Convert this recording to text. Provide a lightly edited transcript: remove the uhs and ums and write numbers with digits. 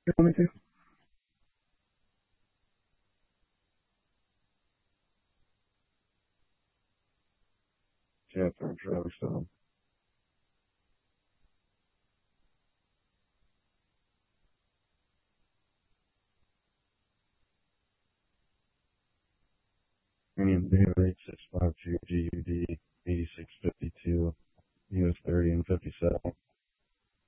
You want me to? Yeah, for sure. So, Medium day rate 652 GUD 8652 US 30 and 57.